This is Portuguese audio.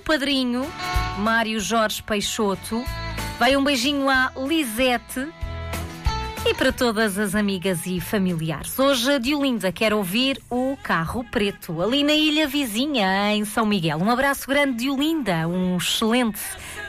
padrinho, Mário Jorge Peixoto. Vai um beijinho à Lisete e para todas as amigas e familiares. Hoje a Diolinda quer ouvir o Carro Preto, ali na ilha vizinha, em São Miguel. Um abraço grande, Diolinda. Um excelente